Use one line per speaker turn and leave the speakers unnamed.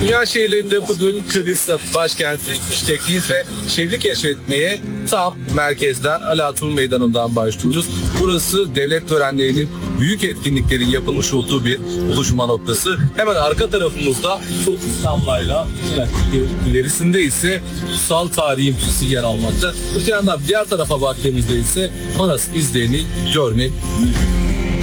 Dünya şehirlerinde bugün Kıbrıs başkenti İştekliyiz ve şehri keşfetmeye tam merkezden Alaturk Meydanı'ndan başlıyoruz. Burası devlet törenlerinin büyük etkinliklerin yapılmış olduğu bir buluşma noktası. Hemen arka tarafımızda Sultan Damla'yla ilerisinde ise Kutsal Tarihi Müzesi yer almakta. Öte yandan diğer tarafa baktığımızda ise Manas izlerini görmek mümkün.